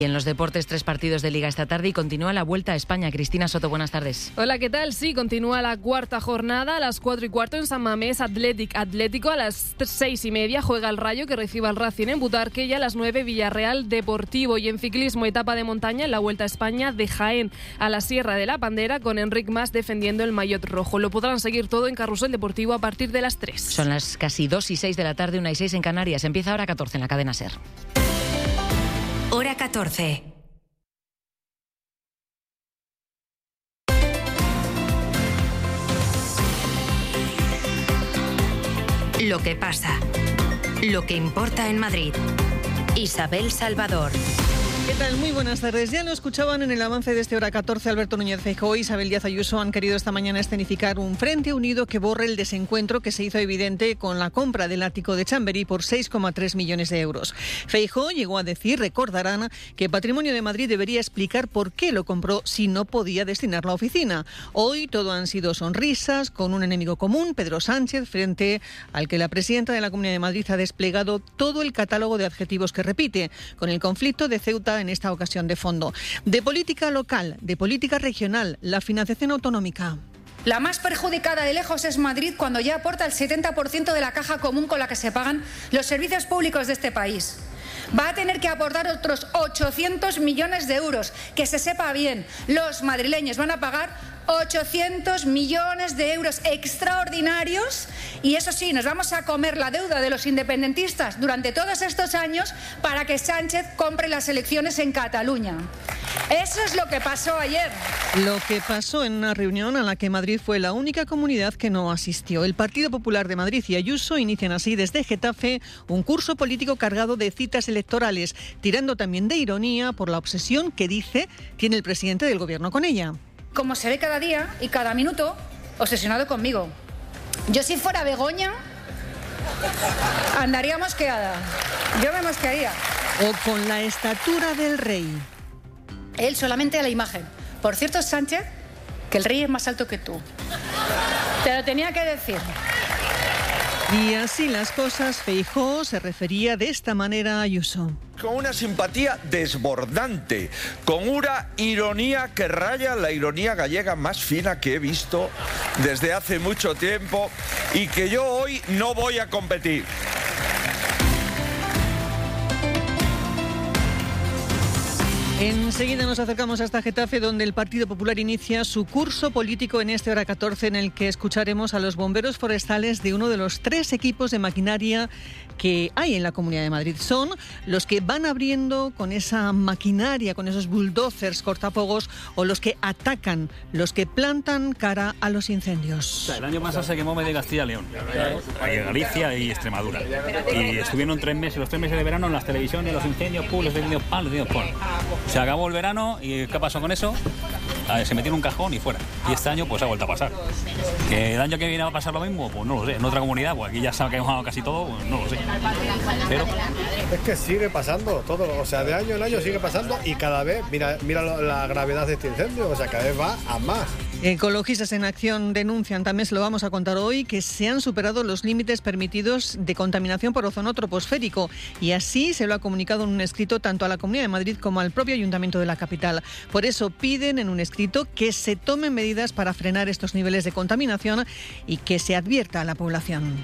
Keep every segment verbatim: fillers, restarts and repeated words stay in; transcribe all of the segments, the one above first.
Y en los deportes, tres partidos de Liga esta tarde y continúa la Vuelta a España. Cristina Soto, buenas tardes. Hola, ¿qué tal? Sí, continúa la cuarta jornada a las cuatro y cuarto en San Mamés. Athletic Atlético a las seis y media juega el Rayo, que recibe al Racing en Butarque, y a las nueve Villarreal Deportivo. Y en ciclismo, etapa de montaña en la Vuelta a España de Jaén a la Sierra de la Pandera, con Enric Mas defendiendo el maillot rojo. Lo podrán seguir todo en Carrusel Deportivo a partir de las tres. Son las casi dos y seis de la tarde, una y seis en Canarias. Empieza hora catorce en la cadena SER. Hora catorce. Lo que pasa. Lo que importa en Madrid. Isabel Salvador. ¿Qué tal? Muy buenas tardes. Ya lo escuchaban en el avance de este hora catorce. Alberto Núñez Feijóo y Isabel Díaz Ayuso han querido esta mañana escenificar un frente unido que borre el desencuentro que se hizo evidente con la compra del ático de Chamberí por seis coma tres millones de euros. Feijóo llegó a decir, recordarán, que Patrimonio de Madrid debería explicar por qué lo compró si no podía destinarlo a oficina. Hoy todo han sido sonrisas, con un enemigo común, Pedro Sánchez, frente al que la presidenta de la Comunidad de Madrid ha desplegado todo el catálogo de adjetivos que repite, con el conflicto de Ceuta en esta ocasión de fondo. De política local, de política regional, la financiación autonómica. La más perjudicada de lejos es Madrid, cuando ya aporta el setenta por ciento de la caja común con la que se pagan los servicios públicos de este país. Va a tener que aportar otros ochocientos millones de euros. Que se sepa bien, los madrileños van a pagar ochocientos millones de euros extraordinarios, y eso sí, nos vamos a comer la deuda de los independentistas durante todos estos años para que Sánchez compre las elecciones en Cataluña. Eso es lo que pasó ayer. Lo que pasó en una reunión a la que Madrid fue la única comunidad que no asistió. El Partido Popular de Madrid y Ayuso inician así desde Getafe un curso político cargado de citas electorales, tirando también de ironía por la obsesión que dice tiene el presidente del gobierno con ella. Como se ve cada día y cada minuto, obsesionado conmigo. Yo, si fuera Begoña, andaría mosqueada. Yo me mosquearía. O con la estatura del rey. Él solamente a la imagen. Por cierto, Sánchez, que el rey es más alto que tú. Te lo tenía que decir. Y así las cosas, Feijóo se refería de esta manera a Ayuso. Con una simpatía desbordante, con una ironía que raya la ironía gallega más fina que he visto desde hace mucho tiempo y que yo hoy no voy a competir. Enseguida nos acercamos hasta Getafe, donde el Partido Popular inicia su curso político en este hora catorce, en el que escucharemos a los bomberos forestales de uno de los tres equipos de maquinaria que hay en la Comunidad de Madrid. Son los que van abriendo con esa maquinaria, con esos bulldozers cortafuegos, o los que atacan, los que plantan cara a los incendios. O sea, el año pasado se quemó medio Castilla y León, ¿eh? Galicia y Extremadura. Y estuvieron tres meses, los tres meses de verano en las televisiones, los incendios, pum, los incendios pan, los incendios pan. Se acabó el verano y ¿qué pasó con eso? A ver, se metió en un cajón y fuera. Y este año pues ha vuelto a pasar. ¿Que el año que viene va a pasar lo mismo? Pues no lo sé. En otra comunidad, pues aquí ya se ha quemado casi todo, pues no lo sé. Pero es que sigue pasando todo, o sea, de año en año sigue pasando, y cada vez, mira, mira la gravedad de este incendio, o sea, cada vez va a más. Ecologistas en Acción denuncian, también se lo vamos a contar hoy, que se han superado los límites permitidos de contaminación por ozono troposférico, y así se lo ha comunicado en un escrito tanto a la Comunidad de Madrid como al propio Ayuntamiento de la capital. Por eso piden en un escrito que se tomen medidas para frenar estos niveles de contaminación y que se advierta a la población.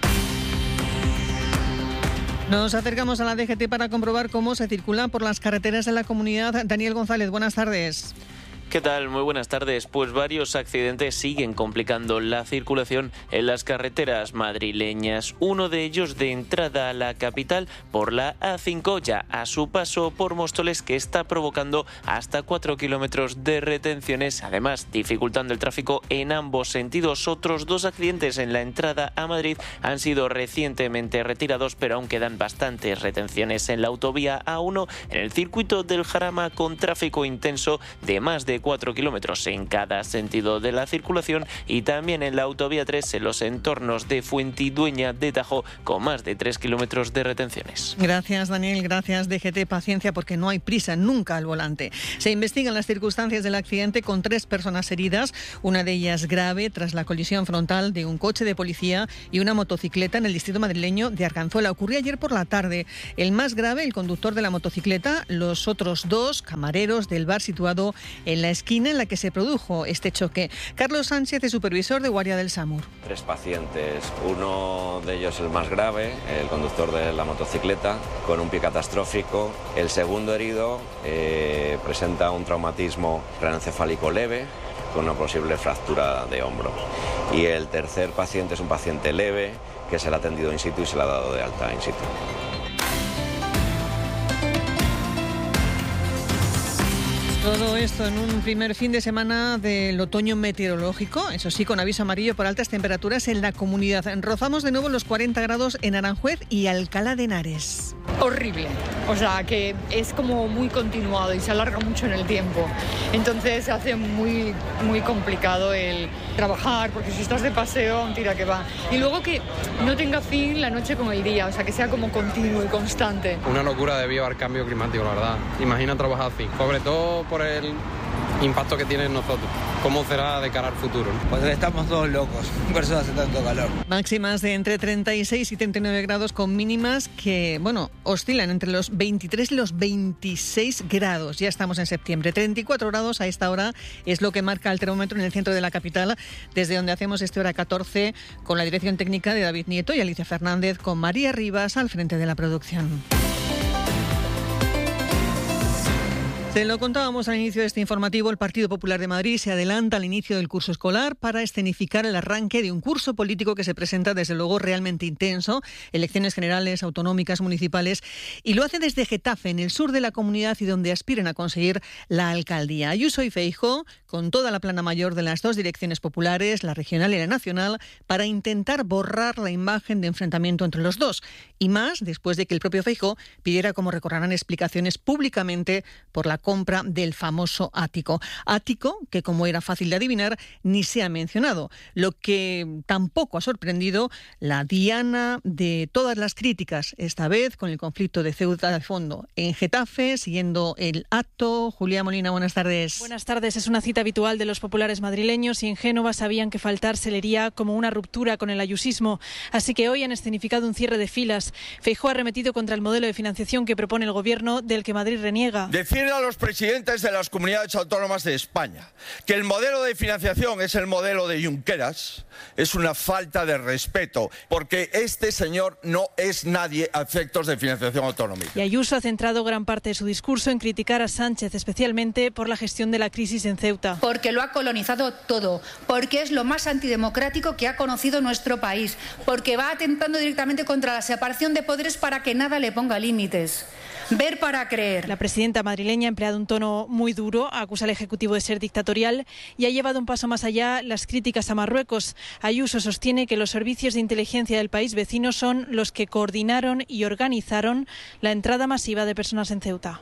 Nos acercamos a la D G T para comprobar cómo se circula por las carreteras de la comunidad. Daniel González, buenas tardes. ¿Qué tal? Muy buenas tardes. Pues varios accidentes siguen complicando la circulación en las carreteras madrileñas. Uno de ellos de entrada a la capital por la A cinco, ya a su paso por Móstoles, que está provocando hasta cuatro kilómetros de retenciones, además dificultando el tráfico en ambos sentidos. Otros dos accidentes en la entrada a Madrid han sido recientemente retirados, pero aún quedan bastantes retenciones en la autovía A uno, en el circuito del Jarama, con tráfico intenso de más de de cuatro kilómetros en cada sentido de la circulación, y también en la autovía tres en los entornos de Fuentidueña de Tajo, con más de tres kilómetros de retenciones. Gracias, Daniel. Gracias, D G T. Paciencia, porque no hay prisa nunca al volante. Se investigan las circunstancias del accidente con tres personas heridas, una de ellas grave tras la colisión frontal de un coche de policía y una motocicleta en el distrito madrileño de Arganzuela. Ocurrió ayer por la tarde. El más grave, el conductor de la motocicleta, los otros dos camareros del bar situado en la esquina en la que se produjo este choque. Carlos Sánchez es supervisor de guardia del SAMUR. Tres pacientes, uno de ellos el más grave, el conductor de la motocicleta, con un pie catastrófico. El segundo herido eh, presenta un traumatismo craneoencefálico leve con una posible fractura de hombro. Y el tercer paciente es un paciente leve que se le ha atendido in situ y se le ha dado de alta in situ. Todo esto en un primer fin de semana del otoño meteorológico, eso sí, con aviso amarillo por altas temperaturas en la comunidad. Rozamos de nuevo los cuarenta grados en Aranjuez y Alcalá de Henares. Horrible, o sea que es como muy continuado y se alarga mucho en el tiempo, entonces se hace muy, muy complicado el trabajar, porque si estás de paseo, tira que va. Y luego que no tenga fin la noche con el día, o sea que sea como continuo y constante. Una locura debido al cambio climático, la verdad. Imagina trabajar así, sobre todo por el impacto que tiene en nosotros. ¿Cómo será de cara al futuro? Pues estamos todos locos, por eso hace tanto calor. Máximas de entre treinta y seis y treinta y nueve grados, con mínimas que, bueno, oscilan entre los veintitrés y los veintiséis grados. Ya estamos en septiembre. treinta y cuatro grados a esta hora es lo que marca el termómetro en el centro de la capital, desde donde hacemos este hora catorce con la dirección técnica de David Nieto y Alicia Fernández, con María Rivas al frente de la producción. Se lo contábamos al inicio de este informativo, el Partido Popular de Madrid se adelanta al inicio del curso escolar para escenificar el arranque de un curso político que se presenta desde luego realmente intenso, elecciones generales, autonómicas, municipales, y lo hace desde Getafe, en el sur de la comunidad y donde aspiran a conseguir la alcaldía. Ayuso y Feijóo, con toda la plana mayor de las dos direcciones populares, la regional y la nacional, para intentar borrar la imagen de enfrentamiento entre los dos, y más después de que el propio Feijóo pidiera, como recordarán, explicaciones públicamente por la compra del famoso ático. Ático que, como era fácil de adivinar, ni se ha mencionado. Lo que tampoco ha sorprendido la diana de todas las críticas, esta vez con el conflicto de Ceuta de fondo. En Getafe, siguiendo el acto, Julia Molina, buenas tardes. Buenas tardes. Es una cita habitual de los populares madrileños y en Génova sabían que faltar se leería como una ruptura con el ayusismo. Así que hoy han escenificado un cierre de filas. Feijóo ha arremetido contra el modelo de financiación que propone el gobierno, del que Madrid reniega. Decirle a los presidentes de las comunidades autónomas de España que el modelo de financiación es el modelo de Junqueras es una falta de respeto, porque este señor no es nadie a efectos de financiación autonómica. Y Ayuso ha centrado gran parte de su discurso en criticar a Sánchez, especialmente por la gestión de la crisis en Ceuta. Porque lo ha colonizado todo, porque es lo más antidemocrático que ha conocido nuestro país, porque va atentando directamente contra la separación de poderes para que nada le ponga límites. Ver para creer. La presidenta madrileña ha empleado un tono muy duro, acusa al Ejecutivo de ser dictatorial y ha llevado un paso más allá las críticas a Marruecos. Ayuso sostiene que los servicios de inteligencia del país vecino son los que coordinaron y organizaron la entrada masiva de personas en Ceuta.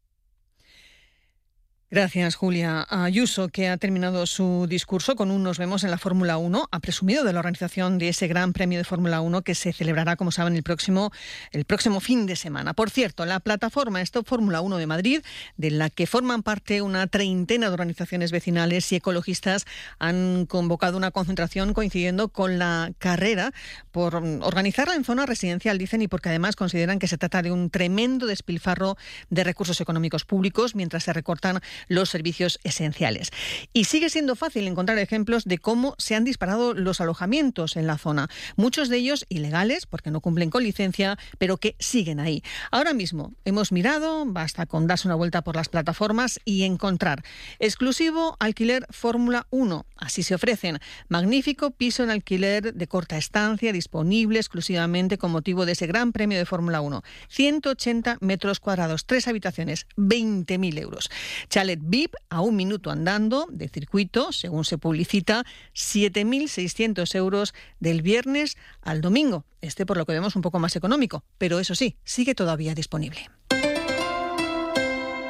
Gracias, Julia. Ayuso, que ha terminado su discurso con un nos vemos en la Fórmula uno, ha presumido de la organización de ese gran premio de Fórmula uno que se celebrará, como saben, el próximo, el próximo fin de semana. Por cierto, la plataforma Stop Fórmula uno de Madrid, de la que forman parte una treintena de organizaciones vecinales y ecologistas, han convocado una concentración coincidiendo con la carrera por organizarla en zona residencial, dicen, y porque además consideran que se trata de un tremendo despilfarro de recursos económicos públicos mientras se recortan los servicios esenciales. Y sigue siendo fácil encontrar ejemplos de cómo se han disparado los alojamientos en la zona. Muchos de ellos ilegales, porque no cumplen con licencia, pero que siguen ahí. Ahora mismo hemos mirado, basta con darse una vuelta por las plataformas y encontrar exclusivo alquiler Fórmula uno. Así se ofrecen. Magnífico piso en alquiler de corta estancia, disponible exclusivamente con motivo de ese gran premio de Fórmula uno. ciento ochenta metros cuadrados, tres habitaciones, veinte mil euros. Chalet V I P a un minuto andando de circuito, según se publicita, siete mil seiscientos euros del viernes al domingo. Este, por lo que vemos, un poco más económico, pero eso sí, sigue todavía disponible.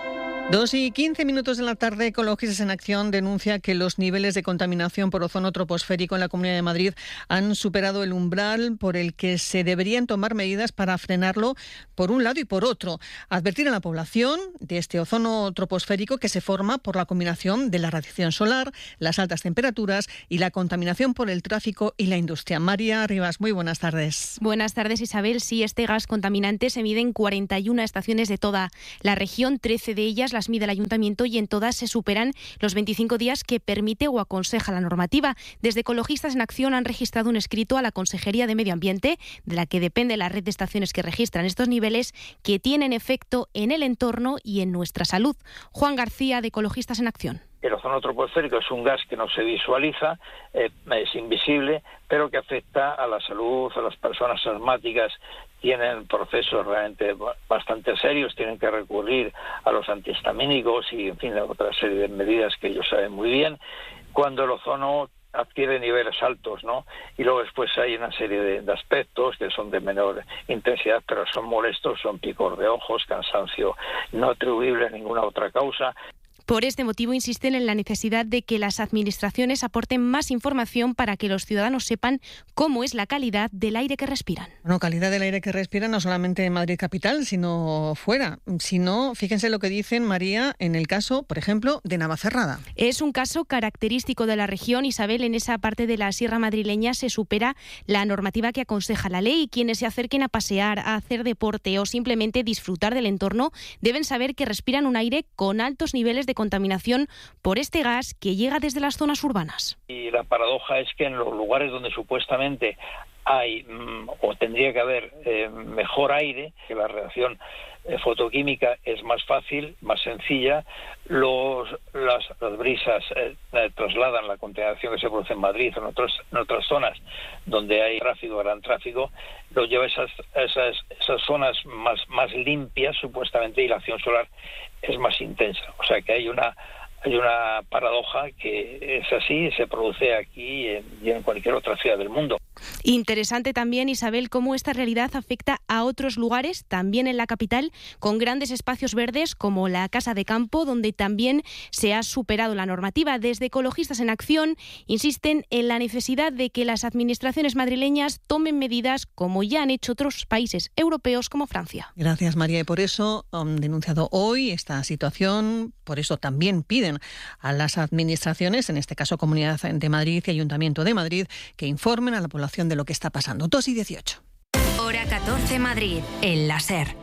Dos y quince minutos de la tarde, Ecologistas en Acción denuncia que los niveles de contaminación por ozono troposférico en la Comunidad de Madrid han superado el umbral por el que se deberían tomar medidas para frenarlo por un lado y por otro. Advertir a la población de este ozono troposférico que se forma por la combinación de la radiación solar, las altas temperaturas y la contaminación por el tráfico y la industria. María Rivas, muy buenas tardes. Buenas tardes, Isabel. Sí, este gas contaminante se mide en cuarenta y una estaciones de toda la región, trece de ellas las mide el ayuntamiento y en todas se superan los veinticinco días que permite o aconseja la normativa. Desde Ecologistas en Acción han registrado un escrito a la Consejería de Medio Ambiente, de la que depende la red de estaciones que registran estos niveles, que tienen efecto en el entorno y en nuestra salud. Juan García, de Ecologistas en Acción. El ozono troposférico es un gas que no se visualiza, eh, es invisible, pero que afecta a la salud, a las personas asmáticas. Tienen procesos realmente bastante serios, tienen que recurrir a los antihistamínicos y, en fin, a otra serie de medidas que ellos saben muy bien. Cuando el ozono adquiere niveles altos, ¿no? Y luego después hay una serie de, de aspectos que son de menor intensidad, pero son molestos, son picor de ojos, cansancio no atribuible a ninguna otra causa. Por este motivo insisten en la necesidad de que las administraciones aporten más información para que los ciudadanos sepan cómo es la calidad del aire que respiran. Bueno, calidad del aire que respiran no solamente en Madrid capital, sino fuera. Si no, fíjense lo que dicen, María, en el caso, por ejemplo, de Navacerrada. Es un caso característico de la región. Isabel, en esa parte de la sierra madrileña se supera la normativa que aconseja la ley y quienes se acerquen a pasear, a hacer deporte o simplemente disfrutar del entorno deben saber que respiran un aire con altos niveles de contaminación por este gas que llega desde las zonas urbanas. Y la paradoja es que en los lugares donde supuestamente hay mmm, o tendría que haber eh, mejor aire, que la reacción eh, fotoquímica es más fácil, más sencilla, los, las, las brisas eh, eh, trasladan la contaminación que se produce en Madrid o en, otros, en otras zonas donde hay tráfico, gran tráfico, lo lleva a esas, esas, esas zonas más, más limpias supuestamente, y la acción solar es más intensa. O sea que hay una hay una paradoja que es así, se produce aquí en, y en cualquier otra ciudad del mundo. Interesante también, Isabel, cómo esta realidad afecta a otros lugares, también en la capital, con grandes espacios verdes como la Casa de Campo, donde también se ha superado la normativa. Desde Ecologistas en Acción insisten en la necesidad de que las administraciones madrileñas tomen medidas como ya han hecho otros países europeos como Francia. Gracias, María. Y por eso han denunciado hoy esta situación, por eso también piden a las administraciones, en este caso Comunidad de Madrid y Ayuntamiento de Madrid, que informen a la población de lo que está pasando. dos y dieciocho. Hora catorce Madrid, el láser.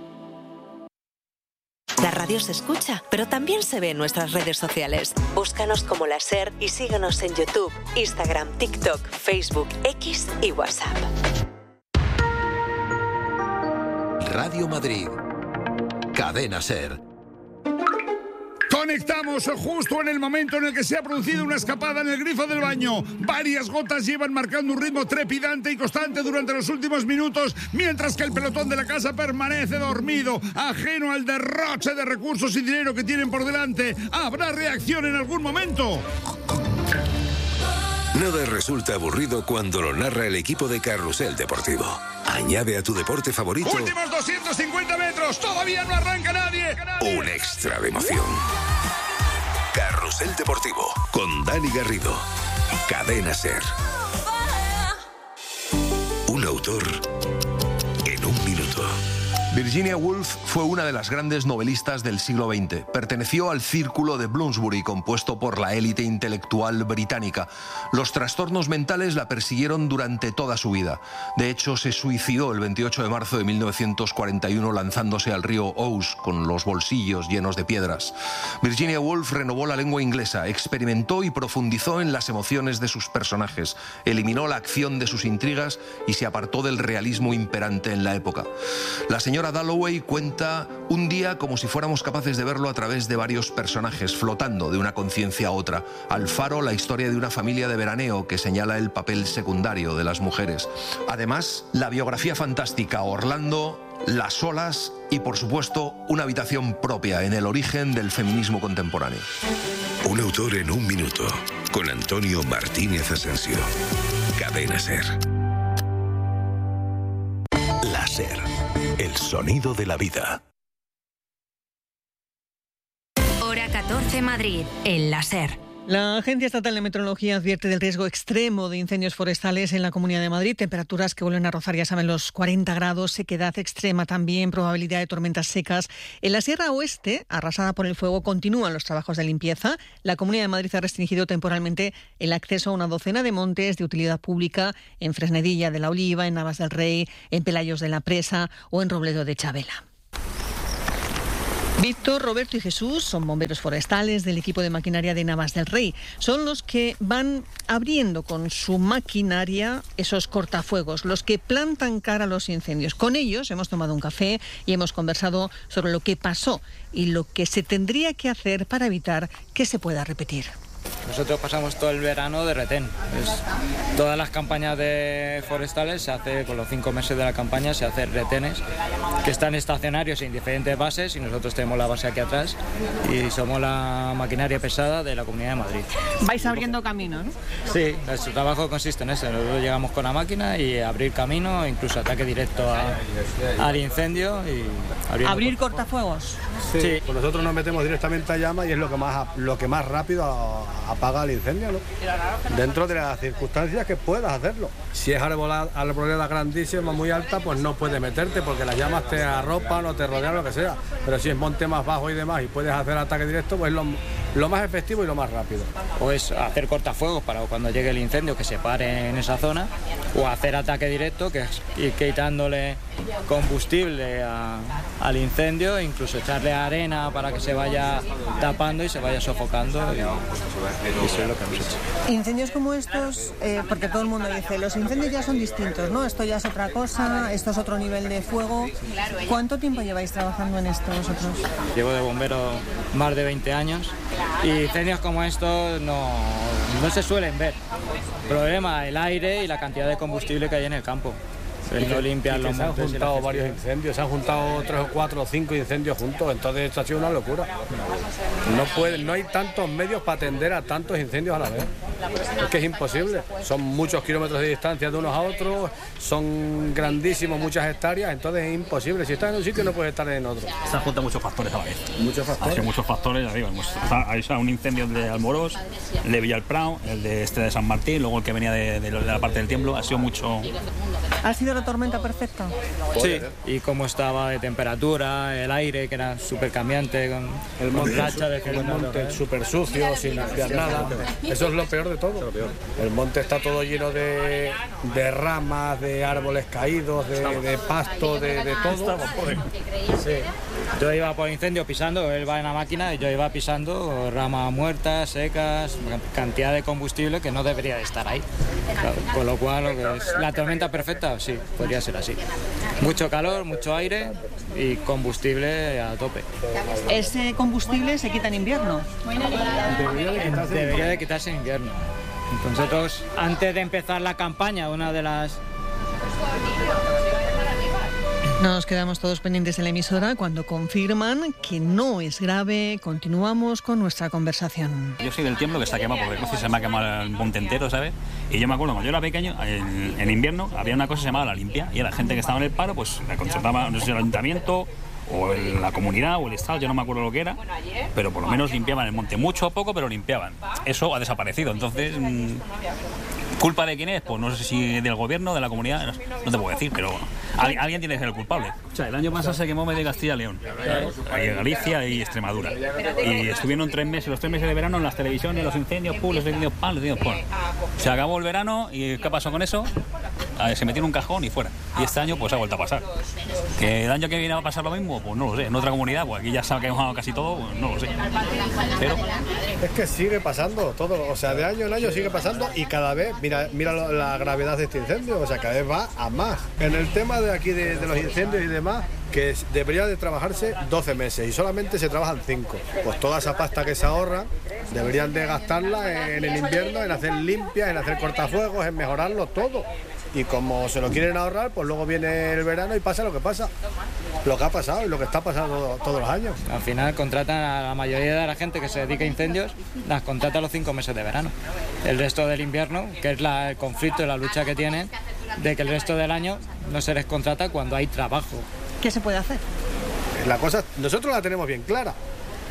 La radio se escucha, pero también se ve en nuestras redes sociales. Búscanos como La Ser y síguenos en YouTube, Instagram, TikTok, Facebook, X y WhatsApp. Radio Madrid, Cadena Ser. Conectamos justo en el momento en el que se ha producido una escapada en el grifo del baño. Varias gotas llevan marcando un ritmo trepidante y constante durante los últimos minutos, mientras que el pelotón de la casa permanece dormido, ajeno al derroche de recursos y dinero que tienen por delante. ¿Habrá reacción en algún momento? Nada resulta aburrido cuando lo narra el equipo de Carrusel Deportivo. Añade a tu deporte favorito últimos doscientos cincuenta metros, todavía no arranca nadie. Un extra de emoción. Carrusel Deportivo con Dani Garrido. Cadena Ser. Un autor en un minuto. Virginia Woolf fue una de las grandes novelistas del siglo veinte. Perteneció al círculo de Bloomsbury, compuesto por la élite intelectual británica. Los trastornos mentales la persiguieron durante toda su vida. De hecho, se suicidó el veintiocho de marzo de mil novecientos cuarenta y uno lanzándose al río Ouse con los bolsillos llenos de piedras. Virginia Woolf renovó la lengua inglesa, experimentó y profundizó en las emociones de sus personajes, eliminó la acción de sus intrigas y se apartó del realismo imperante en la época. La señora Dalloway cuenta un día como si fuéramos capaces de verlo a través de varios personajes, flotando de una conciencia a otra. Alfaro, la historia de una familia de veraneo que señala el papel secundario de las mujeres. Además, la biografía fantástica Orlando, Las olas y, por supuesto, una habitación propia en el origen del feminismo contemporáneo. Un autor en un minuto, con Antonio Martínez Asensio. Cadena Ser. La Ser, el sonido de la vida. Hora catorce Madrid, el láser. La Agencia Estatal de Meteorología advierte del riesgo extremo de incendios forestales en la Comunidad de Madrid. Temperaturas que vuelven a rozar, ya saben, los cuarenta grados, sequedad extrema también, probabilidad de tormentas secas. En la Sierra Oeste, arrasada por el fuego, continúan los trabajos de limpieza. La Comunidad de Madrid ha restringido temporalmente el acceso a una docena de montes de utilidad pública en Fresnedilla de la Oliva, en Navas del Rey, en Pelayos de la Presa o en Robledo de Chabela. Víctor, Roberto y Jesús son bomberos forestales del equipo de maquinaria de Navas del Rey. Son los que van abriendo con su maquinaria esos cortafuegos, los que plantan cara a los incendios. Con ellos hemos tomado un café y hemos conversado sobre lo que pasó y lo que se tendría que hacer para evitar que se pueda repetir. Nosotros pasamos todo el verano de retén. Es, todas las campañas de forestales se hace, con los cinco meses de la campaña, se hacen retenes que están estacionarios en diferentes bases y nosotros tenemos la base aquí atrás y somos la maquinaria pesada de la Comunidad de Madrid. Vais abriendo camino, ¿no? Sí, nuestro trabajo consiste en eso. Nosotros llegamos con la máquina y abrir camino, incluso ataque directo a, al incendio y abrir cortafuegos. Sí, sí. Pues nosotros nos metemos directamente a llama y es lo que más, lo que más rápido a, apaga el incendio, ¿no? Dentro de las circunstancias que puedas hacerlo. Si es arbolada, arboleda grandísima, muy alta, pues no puedes meterte porque las llamas te arropan o te rodean, lo que sea. Pero si es monte más bajo y demás y puedes hacer ataque directo, pues es lo, lo más efectivo y lo más rápido. O es hacer cortafuegos para cuando llegue el incendio que se pare en esa zona, o hacer ataque directo, que es ir quitándole combustible a, al incendio, incluso echarle arena para que se vaya tapando y se vaya sofocando. Y, y eso es lo que hemos hecho. Incendios como estos, eh, porque todo el mundo dice, los incendios ya son distintos, ¿no? Esto ya es otra cosa, esto es otro nivel de fuego. ¿Cuánto tiempo lleváis trabajando en esto vosotros? Llevo de bombero más de veinte años y incendios como estos no, no se suelen ver. El problema, el aire y la cantidad de combustible que hay en el campo. No limpian los se han juntado varios incendios, se han juntado tres o cuatro o cinco incendios juntos, entonces esto ha sido una locura. No puede, no hay tantos medios para atender a tantos incendios a la vez. Es que es imposible. Son muchos kilómetros de distancia de unos a otros, son grandísimos, muchas hectáreas, entonces es imposible. Si estás en un sitio no puedes estar en otro. Se han juntado muchos factores a la vez. Muchos factores. Hay muchos factores, ya digo. Hay un incendio de Almorós, el de Villalprao, el de este de San Martín, luego el que venía de, de, de la parte del Tiemblo. Ha sido mucho. ¿Ha sido la tormenta perfecta? Sí, y cómo estaba de temperatura, el aire que era súper cambiante, con el monte, con racha de el monte súper sucio, sin limpiar nada. Eso es lo peor de todo. El monte está todo lleno de, de ramas, de árboles caídos, de, de pasto, de, de todo. Sí. Yo iba por incendio pisando, él va en la máquina y yo iba pisando ramas muertas, secas, cantidad de combustible que no debería de estar ahí. Claro, con lo cual, lo que es la tormenta perfecta, sí, podría ser así. Mucho calor, mucho aire y combustible a tope. ¿Ese combustible se quita en invierno? Debería de quitarse, Debería de quitarse en invierno. Nosotros, antes de empezar la campaña, una de las... Nos quedamos todos pendientes en la emisora cuando confirman que no es grave. Continuamos con nuestra conversación. Yo soy del Tiemblo que está quemado porque no se me ha quemado el monte entero, ¿sabes? Y yo me acuerdo, cuando yo era pequeño, en, en invierno había una cosa que se llamaba la limpia y la gente que estaba en el paro, pues la consultaba, no sé si el ayuntamiento o el, la comunidad o el estado, yo no me acuerdo lo que era, pero por lo menos limpiaban el monte, mucho o poco, pero limpiaban. Eso ha desaparecido, entonces... Mmm, ¿culpa de quién es? Pues no sé si del gobierno, de la comunidad, no te puedo decir, pero bueno, alguien, alguien tiene que ser el culpable. O sea, el año pasado se quemó medio Castilla y León, ahí en Galicia y Extremadura. Y estuvieron tres meses, los tres meses de verano en las televisiones, los incendios, pum, los incendios pan, los incendios pon. Se acabó el verano y ¿qué pasó con eso? Se metió en un cajón y fuera. Y este año pues ha vuelto a pasar. ¿Que el año que viene va a pasar lo mismo? Pues no lo sé. En otra comunidad, pues aquí ya se ha quemado casi todo, pues no lo sé. Pero... es que sigue pasando todo, o sea, de año en año sigue pasando y cada vez, mira, mira la gravedad de este incendio, o sea, cada vez va a más. En el tema de aquí de, de los incendios y demás, que debería de trabajarse doce meses y solamente se trabajan cinco. Pues toda esa pasta que se ahorra deberían de gastarla en el invierno, en hacer limpias, en hacer cortafuegos, en mejorarlo todo. Y como se lo quieren ahorrar, pues luego viene el verano y pasa lo que pasa. Lo que ha pasado y lo que está pasando todos los años. Al final contratan a la mayoría de la gente que se dedica a incendios, las contratan los cinco meses de verano. El resto del invierno, que es la, el conflicto y la lucha que tienen, de que el resto del año no se les contrata cuando hay trabajo. ¿Qué se puede hacer? La cosa, nosotros la tenemos bien clara.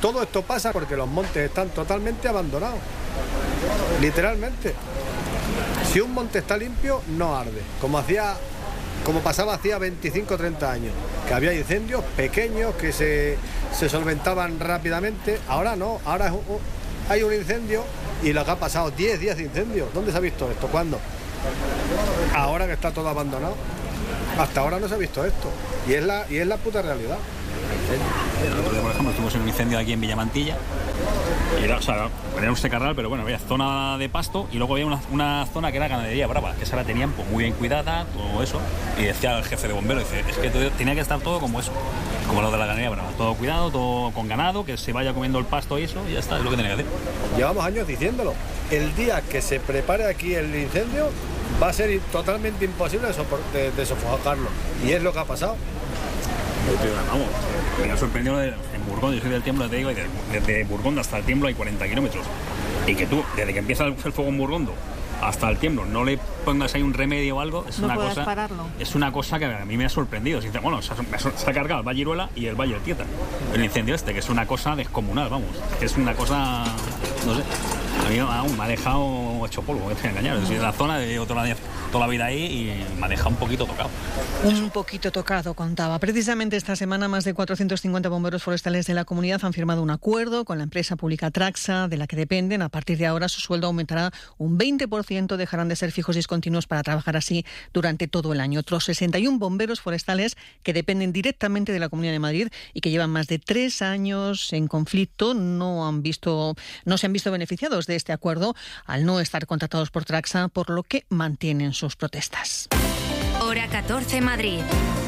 Todo esto pasa porque los montes están totalmente abandonados, literalmente. Si un monte está limpio, no arde, como hacía, como pasaba hacía veinticinco o treinta años, que había incendios pequeños que se, se solventaban rápidamente. Ahora no, ahora es un, un, hay un incendio y lo que ha pasado, diez días de incendio. ¿Dónde se ha visto esto? ¿Cuándo? Ahora que está todo abandonado. Hasta ahora no se ha visto esto. Y es la, y es la puta realidad. El otro día, por ejemplo, estuvimos en un incendio aquí en Villamantilla. Y era, o sea, era un secarral, pero bueno, había zona de pasto y luego había una, una zona que era ganadería brava, que esa la tenían pues, muy bien cuidada, todo eso. Y decía el jefe de bomberos, dice, es que todo, tenía que estar todo como eso, como lo de la ganadería brava. Todo cuidado, todo con ganado, que se vaya comiendo el pasto y eso, y ya está, es lo que tenía que hacer. Llevamos años diciéndolo. El día que se prepare aquí el incendio, va a ser totalmente imposible de, de sofocarlo. Y es lo que ha pasado. Vamos, me ha sorprendido en Burgón, yo soy del Tiemblo, te digo, y desde Burgón hasta el Tiemblo hay cuarenta kilómetros. Y que tú, desde que empieza el fuego en Burgondo hasta el Tiemblo, no le pongas ahí un remedio o algo, es no una cosa pararlo. Es una cosa que a mí me ha sorprendido. Bueno, se ha, se ha cargado el Valle Iruela y el Valle del Tieta, el incendio este, que es una cosa descomunal, vamos, que es una cosa, no sé, a mí aún me ha dejado hecho polvo, me voy a engañar. Es la zona, llevo toda la, toda la vida ahí y me ha dejado un poquito tocado. Un poquito tocado, contaba. Precisamente esta semana más de cuatrocientos cincuenta bomberos forestales de la comunidad han firmado un acuerdo con la empresa pública Traxa, de la que dependen. A partir de ahora su sueldo aumentará un veinte por ciento, dejarán de ser fijos y discontinuos para trabajar así durante todo el año. Otros sesenta y uno bomberos forestales que dependen directamente de la Comunidad de Madrid y que llevan más de tres años en conflicto no han visto, no se han visto beneficiados de este acuerdo al no estar contratados por Traxa, por lo que mantienen sus protestas. Hora catorce, Madrid.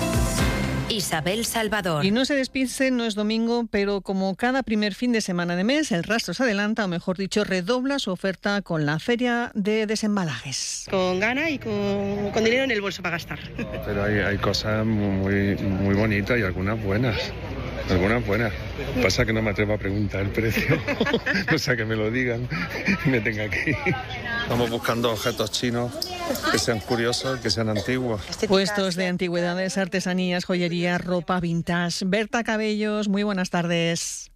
Isabel Salvador. Y no se despisten, no es domingo, pero como cada primer fin de semana de mes, el Rastro se adelanta, o mejor dicho, redobla su oferta con la Feria de Desembalajes. Con gana y con, con dinero en el bolso para gastar. Pero hay, hay cosas muy, muy bonitas y algunas buenas. Algunas buenas. Pasa que no me atrevo a preguntar el precio. O sea, que me lo digan y me tenga que ir. Estamos buscando objetos chinos que sean curiosos, que sean antiguos. Puestos de antigüedades, artesanías, joyería, ropa vintage. Berta Cabellos, muy buenas tardes.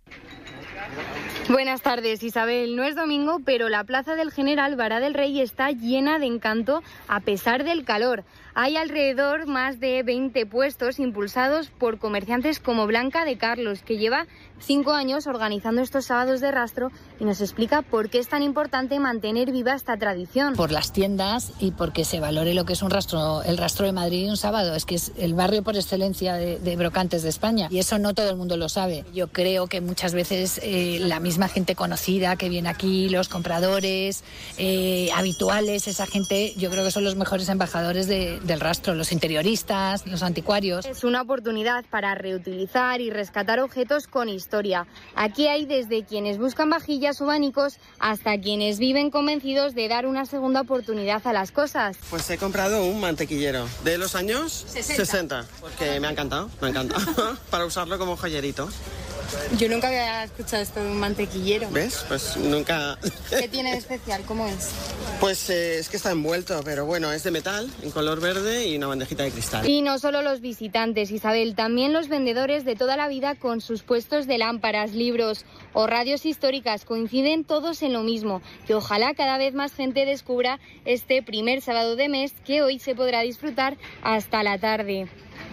Buenas tardes, Isabel. No es domingo, pero la Plaza del General Vara del Rey está llena de encanto a pesar del calor. Hay alrededor más de veinte puestos impulsados por comerciantes como Blanca de Carlos, que lleva cinco años organizando estos sábados de rastro y nos explica por qué es tan importante mantener viva esta tradición. Por las tiendas y porque se valore lo que es un rastro, el rastro de Madrid un sábado. Es que es el barrio por excelencia de, de brocantes de España y eso no todo el mundo lo sabe. Yo creo que muchas veces eh, la misma gente conocida que viene aquí, los compradores eh, habituales, esa gente, yo creo que son los mejores embajadores de del rastro, los interioristas, los anticuarios. Es una oportunidad para reutilizar y rescatar objetos con historia. Aquí hay desde quienes buscan vajillas o abanicos hasta quienes viven convencidos de dar una segunda oportunidad a las cosas. Pues he comprado un mantequillero de los años sesenta, sesenta porque me ha encantado, me ha encantado, para usarlo como joyerito. Yo nunca había escuchado esto de un mantequillero. ¿Ves? Pues nunca... ¿Qué tiene de especial? ¿Cómo es? Pues eh, es que está envuelto, pero bueno, es de metal, en color verde y una bandejita de cristal. Y no solo los visitantes, Isabel, también los vendedores de toda la vida con sus puestos de lámparas, libros o radios históricas coinciden todos en lo mismo, que ojalá cada vez más gente descubra este primer sábado de mes que hoy se podrá disfrutar hasta la tarde.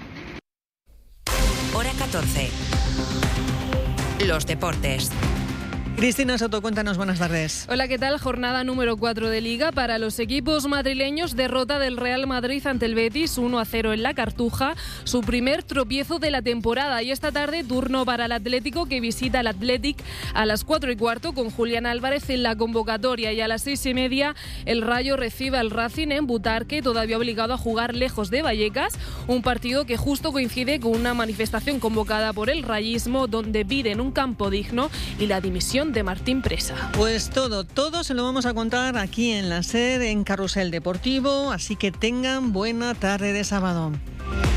Hora catorce. Los deportes. Cristina Soto, cuéntanos, buenas tardes. Hola, ¿qué tal? Jornada número cuatro de Liga para los equipos madrileños. Derrota del Real Madrid ante el Betis, uno a cero en la Cartuja. Su primer tropiezo de la temporada. Y esta tarde, turno para el Atlético, que visita al Athletic a las cuatro y cuarto con Julián Álvarez en la convocatoria. Y a las seis y media, el Rayo recibe al Racing en Butarque, todavía obligado a jugar lejos de Vallecas. Un partido que justo coincide con una manifestación convocada por el rayismo, donde piden un campo digno y la dimisión de Martín Presa. Pues todo, todo se lo vamos a contar aquí en la SER, en Carrusel Deportivo, así que tengan buena tarde de sábado.